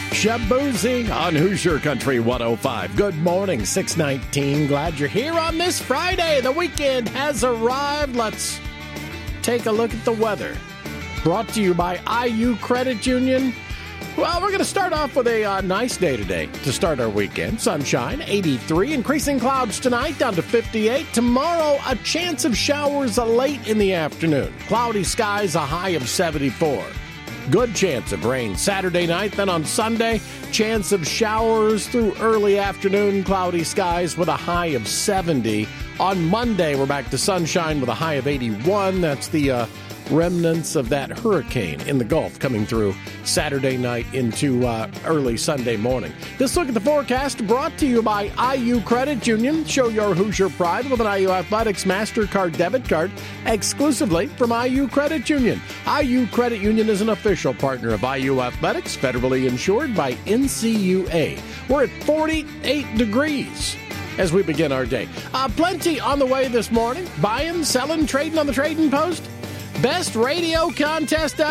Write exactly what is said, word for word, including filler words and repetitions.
Shaboozing on Hoosier Country one oh five. Good morning, six nineteen. Glad you're here on this Friday. The weekend has arrived. Let's take a look at the weather. Brought to you by I U Credit Union. Well, we're going to start off with a uh, nice day today to start our weekend. Sunshine, eighty-three. Increasing clouds tonight down to fifty-eight. Tomorrow, a chance of showers late in the afternoon. Cloudy skies, a high of seventy-four. Good chance of rain Saturday night. Then on Sunday, chance of showers through early afternoon. Cloudy skies with a high of seventy. On Monday, we're back to sunshine with a high of eighty-one. That's the uh, remnants of that hurricane in the Gulf coming through Saturday night into uh, early Sunday morning. This look at the forecast brought to you by I U Credit Union. Show your Hoosier pride with an I U Athletics MasterCard debit card exclusively from I U Credit Union. I U Credit Union is an official partner of I U Athletics, federally insured by N C U A. We're at forty-eight degrees as we begin our day. Uh, plenty on the way this morning. Buying, selling, trading on the Trading Post. Best radio contest out